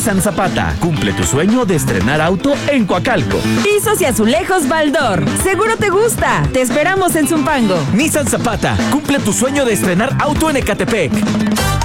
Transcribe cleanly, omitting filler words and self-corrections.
Nissan Zapata, cumple tu sueño de estrenar auto en Coacalco. Pisos y azulejos Baldor. Seguro te gusta. Te esperamos en Zumpango. Nissan Zapata, cumple tu sueño de estrenar auto en Ecatepec.